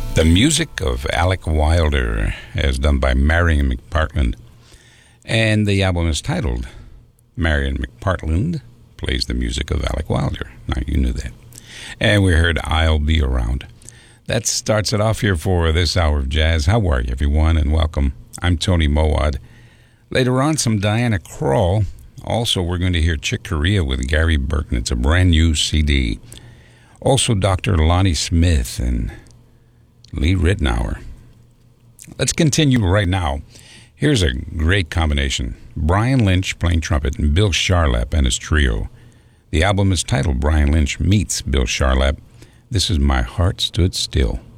The music of Alec Wilder, as done by Marion McPartland. And the album is titled Marion McPartland Plays the Music of Alec Wilder. Now, you knew that. And we heard I'll Be Around. That starts it off here for this hour of jazz. How are you, everyone, and welcome. I'm Tony Mowad. Later on, some Diana Krall. Also, we're going to hear Chick Corea with Gary Burton. It's a brand new CD. Also, Dr. Lonnie Smith and Lee Ritenour. Let's continue right now. Here's a great combination. Brian Lynch playing trumpet and Bill Charlap and his trio. The album is titled Brian Lynch Meets Bill Charlap. This is My Heart Stood Still.